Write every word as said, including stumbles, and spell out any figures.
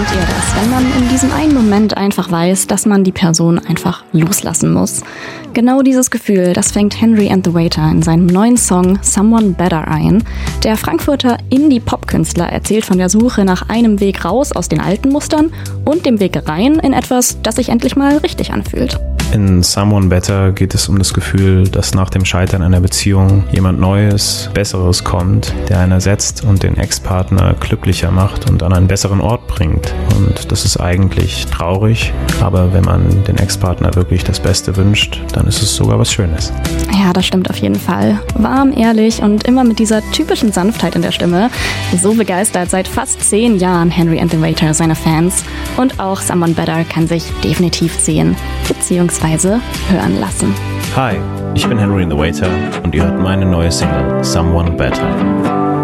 Kennt ihr das, wenn man in diesem einen Moment einfach weiß, dass man die Person einfach loslassen muss? Genau dieses Gefühl, das fängt Henry and the Waiter in seinem neuen Song Someone Better ein. Der Frankfurter Indie-Pop-Künstler erzählt von der Suche nach einem Weg raus aus den alten Mustern und dem Weg rein in etwas, das sich endlich mal richtig anfühlt. In Someone Better geht es um das Gefühl, dass nach dem Scheitern einer Beziehung jemand Neues, Besseres kommt, der einen ersetzt und den Ex-Partner glücklicher macht und an einen besseren Ort bringt. Und das ist eigentlich traurig, aber wenn man den Ex-Partner wirklich das Beste wünscht, dann ist es sogar was Schönes. Ja, das stimmt auf jeden Fall. Warm, ehrlich und immer mit dieser typischen Sanftheit in der Stimme. So begeistert seit fast zehn Jahren Henry and the Waiter seine Fans. Und auch Someone Better kann sich definitiv sehen bzw. hören lassen. Hi, ich bin Henry and the Waiter und ihr hört meine neue Single Someone Better.